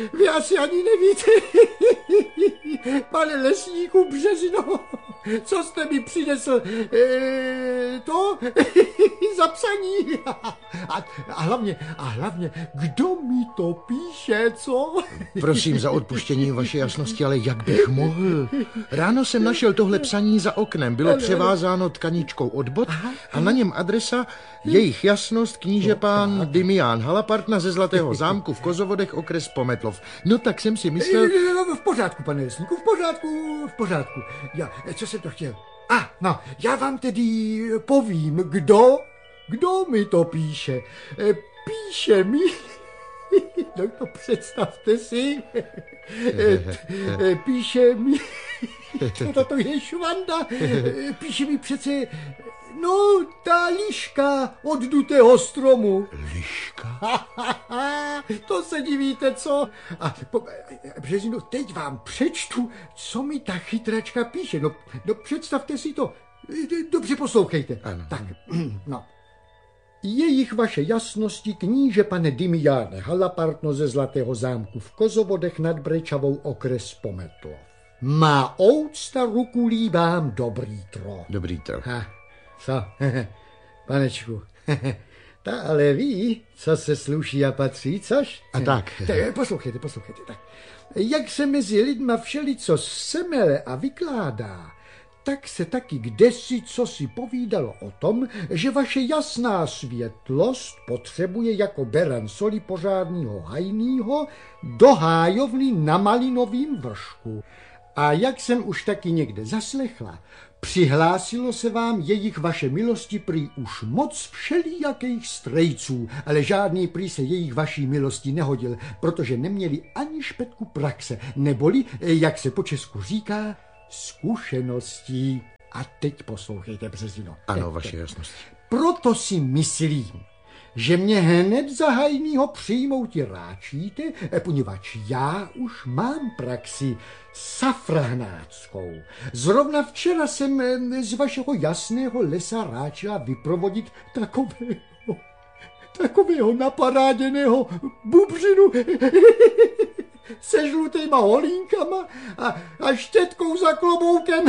Vy asi ani nevíte, pane lesníku Březino, co jste mi přinesl to za psaní. A hlavně, kdo mi to píše, co? Prosím za odpuštění, vaše jasnosti, ale jak bych mohl? Ráno jsem našel tohle psaní za oknem, bylo převázáno tkaničkou od bot a na něm adresa jejich jasnost kníže pán Dimián Halapartna ze Zlatého zámku v Kozovodech, okres Pometlov. No tak jsem si myslel... V pořádku, pane lesníku, v pořádku. Co jsem to chtěl? No, já vám tedy povím, kdo mi to píše. Píše mi... No to představte si. Píše mi... To je švanda. Píše mi přece... No, ta liška od dutého stromu. Liška? To se divíte, co? Březino, teď vám přečtu, co mi ta chytračka píše. No představte si to. Dobře poslouchejte. Ano. Tak, no. Jejich vaše jasnosti kníže pane Dimiáne Halapartno ze Zlatého zámku v Kozovodech nad Brečavou, okres Pometlov. Má oucta ruku líbám dobrý tro. Dobrý tro. Co? Panečku, ta ale ví, co se sluší a patří, což? A tak. Poslouchejte. Tak. Jak se mezi lidma všelico semele a vykládá, tak se taky kdesi co si povídalo o tom, že vaše jasná světlost potřebuje jako beran soli pořádnýho hajnýho do hájovny na malinovým vršku. A jak jsem už taky někde zaslechla, přihlásilo se vám jejich vaše milosti prý už moc všelijakých strejců, ale žádný prý se jejich vaší milosti nehodil, protože neměli ani špetku praxe, neboli, jak se po česku říká, zkušeností. A teď poslouchejte, Březino. Ano, vaše jasnosti. Proto si myslím, že mě hned za hajnýho přijmouti ráčíte, poněvadž já už mám praxi safrahnáckou. Zrovna včera jsem z vašeho jasného lesa ráčila vyprovodit takového naparáděného bubřinu se žlutýma holínkama a štětkou za kloboukem.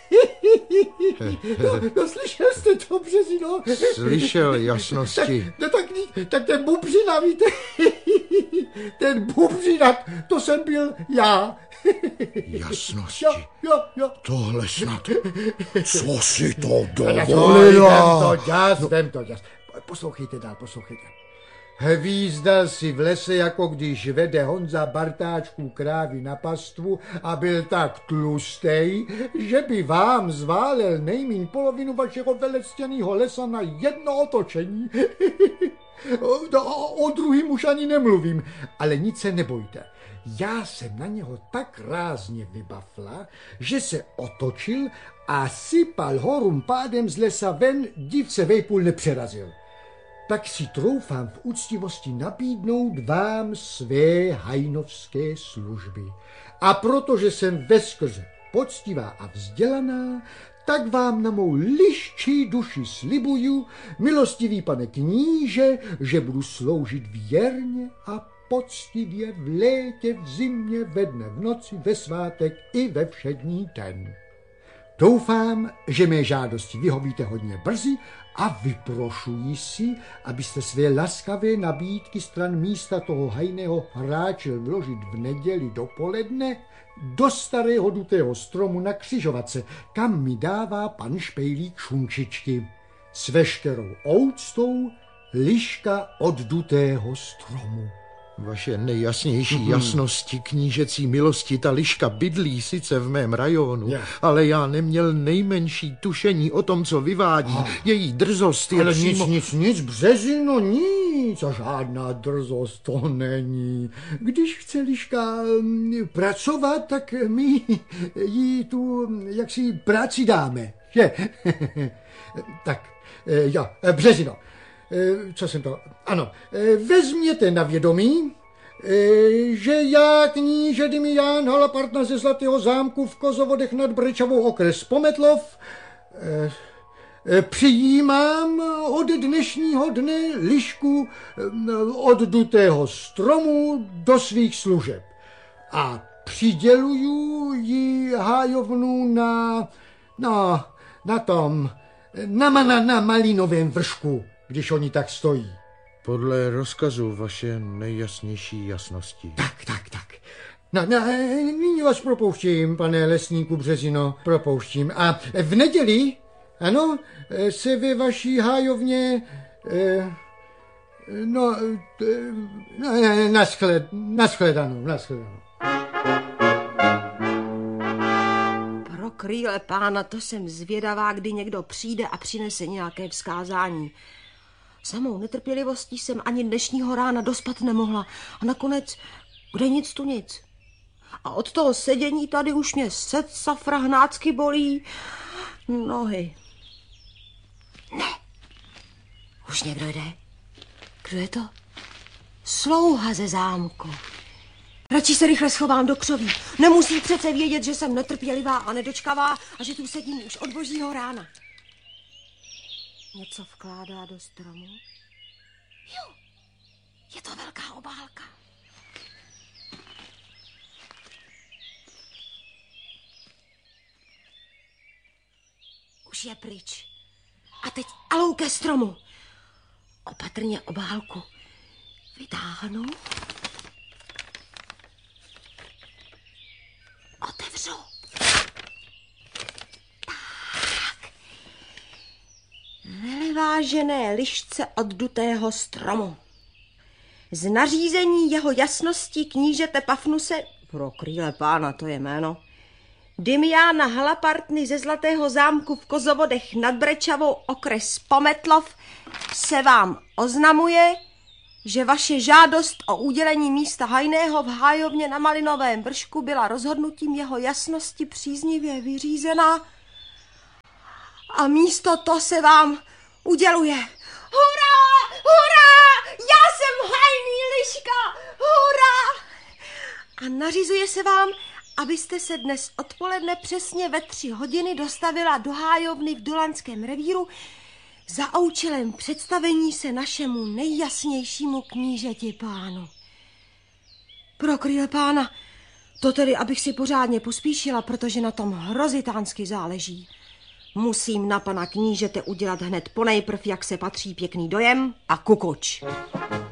No, slyšel jste to, Březino? Slyšel, jasnosti. Tak ten bubřina, víte? Ten bubřina, to jsem byl já. Jasnosti. Jo. Tohle snad. Co si to dovolila? Vem to. Poslouchejte dál. Hvízdal si v lese, jako když vede Honza Bartáčku krávy na pastvu a byl tak tlustej, že by vám zválel nejmíň polovinu vašeho velestěnýho lesa na jedno otočení. O druhým už ani nemluvím, ale nic se nebojte. Já jsem na něho tak rázně vybafla, že se otočil a sypal horum pádem z lesa ven, div se vejpůl nepřerazil. Tak si troufám v úctivosti nabídnout vám své hajnovské služby. A protože jsem veskrze poctivá a vzdělaná, tak vám na mou liščí duši slibuju, milostivý pane kníže, že budu sloužit věrně a poctivě v létě, v zimě, ve dne, v noci, ve svátek i ve všední den. Doufám, že mé žádosti vyhovíte hodně brzy a vyprošuji si, abyste své laskavé nabídky stran místa toho hajného hráče vložit v neděli dopoledne do starého dutého stromu na křižovatce, kam mi dává pan Špejlík šunčičky. S veškerou ouctou liška od dutého stromu. Vaše nejjasnější jasnosti, knížecí milosti, ta liška bydlí sice v mém rajonu, ale já neměl nejmenší tušení o tom, co vyvádí. Její drzost je ale přímo... nic, Březino, nic a žádná drzost to není. Když chce liška pracovat, tak my jí tu jaksi práci dáme, že? Tak, jo, Březino. Co jsem to? Ano, vezměte na vědomí, že já, kníže Dimián Halapartna ze Zlatého zámku v Kozovodech nad Brečavou, okres Pometlov, Přijímám od dnešního dne lišku od dutého stromu do svých služeb a přiděluju ji hájovnu na malinovém vršku, když oni tak stojí. Podle rozkazu vaše nejjasnější jasnosti. Tak. No, nyní vás propouštím, pane lesníku Březino, propouštím. A v neděli, ano, se ve vaší hájovně, nashledanou. Pro krýle pána, to jsem zvědavá, kdy někdo přijde a přinese nějaké vzkázání. Samou netrpělivostí jsem ani dnešního rána dospat nemohla a nakonec, kde nic tu nic. A od toho sedění tady už mě safra hnácky bolí nohy. Ne, už někdo jde. Kdo je to? Slouha ze zámku. Radši se rychle schovám do křoví. Nemusí přece vědět, že jsem netrpělivá a nedočkavá a že tu sedím už od božího rána. Něco vkládá do stromu. Jo, je to velká obálka. Už je pryč. A teď alou ke stromu. Opatrně obálku vytáhnu. Otevřu. Tak. Velevážené lišce od dutého stromu. Z nařízení jeho jasnosti knížete Pafnuse, pro krýle pána to je jméno, Dymiána Halapartny ze Zlatého zámku v Kozovodech nad Brečavou, okres Pometlov, se vám oznamuje, že vaše žádost o udělení místa hajného v hájovně na Malinovém vršku byla rozhodnutím jeho jasnosti příznivě vyřízená a místo to se vám uděluje. Hurá! Hurá! Já jsem hajný liška! Hurá! A nařizuje se vám, abyste se dnes odpoledne přesně ve 3 hodiny dostavila do hájovny v Dulanském revíru za účelem představení se našemu nejjasnějšímu knížeti pánu. Pro krýle pána, to tedy, abych si pořádně pospíšila, protože na tom hrozitánsky záleží. Musím na pana knížete udělat hned ponejprv, jak se patří, pěkný dojem a kukuč.